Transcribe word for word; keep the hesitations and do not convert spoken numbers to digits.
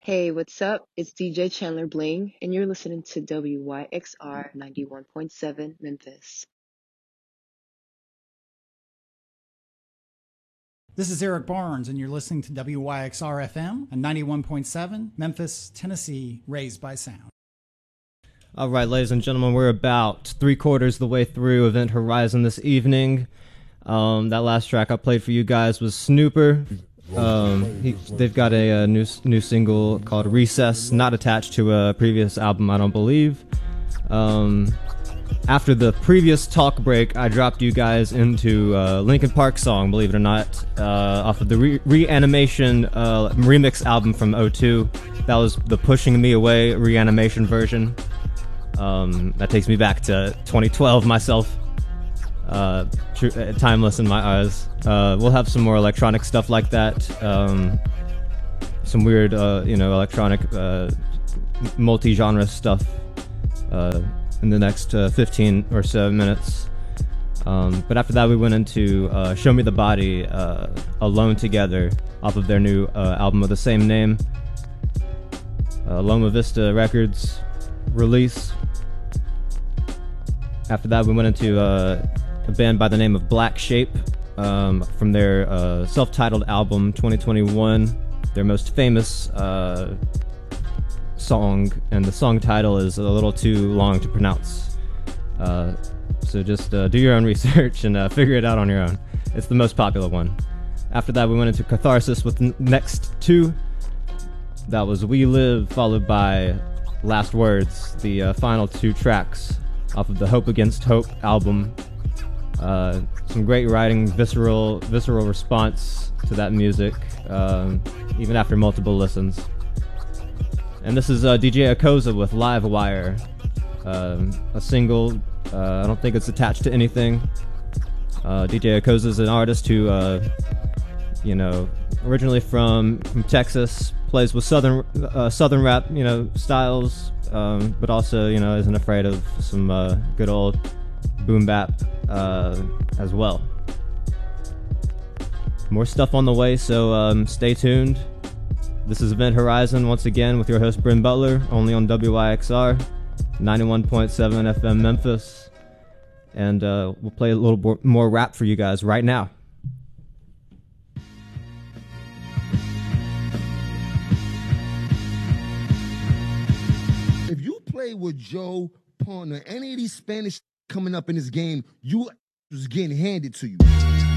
Hey, what's up? It's D J Chandler Bling, and you're listening to W Y X R ninety-one point seven Memphis. This is Eric Barnes, and you're listening to W Y X R F M and ninety-one point seven, Memphis, Tennessee, raised by sound. All right, ladies and gentlemen, we're about three quarters of the way through Event Horizon this evening. Um, that last track I played for you guys was Snooper. Um, he, they've got a, a new new single called Recess, not attached to a previous album, I don't believe. Um, after the previous talk break, I dropped you guys into a Linkin Park song, believe it or not, uh, off of the Re- Reanimation uh, remix album from oh two. That was the Pushing Me Away Reanimation version. Um, that takes me back to twenty twelve myself. Uh, tr- uh, timeless in my eyes. Uh, we'll have some more electronic stuff like that. Um, some weird, uh, you know, electronic, uh, multi-genre stuff uh, in the next uh, fifteen or so minutes. Um, but after that, we went into uh, Show Me the Body, uh, Alone Together, off of their new uh, album of the same name. Uh, Loma Vista Records release. After that, we went into uh, a band by the name of Black Shape um, from their uh, self-titled album twenty twenty-one, their most famous uh, song, and the song title is a little too long to pronounce. Uh, so just uh, do your own research and uh, figure it out on your own. It's the most popular one. After that, we went into Catharsis with n- Next Two. That was We Live, followed by Last Words, the uh, final two tracks off of the Hope Against Hope album. Uh, some great writing, visceral visceral response to that music, um, even after multiple listens. And this is uh, D J Akoza with Live Wire, um, a single. Uh, I don't think it's attached to anything. Uh, D J Akoza is an artist who, uh, you know, originally from from Texas, plays with southern uh, southern rap, you know, styles, um, but also, you know, isn't afraid of some uh, good old boom bap uh, as well. More stuff on the way, so um, stay tuned. This is Event Horizon once again with your host Bryn Butler, only on W Y X R ninety-one point seven F M Memphis, and uh, we'll play a little bo- more rap for you guys right now. If you play with Joe Pun or any of these Spanish coming up in this game, you was getting handed to you.